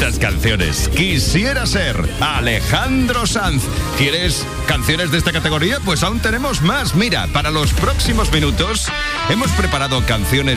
estas canciones. Quisiera ser Alejandro Sanz. ¿Quieres canciones de esta categoría? Pues aún tenemos más. Mira, para los próximos minutos hemos preparado canciones